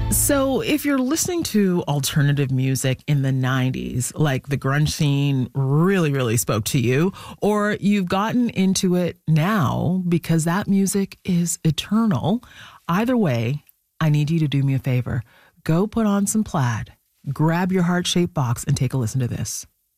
So if you're listening to alternative music in the 90s, like the grunge scene really, really spoke to you, or you've gotten into it now because that music is eternal, either way, I need you to do me a favor. Go put on some Plaid, grab your heart-shaped box, and take a listen to this.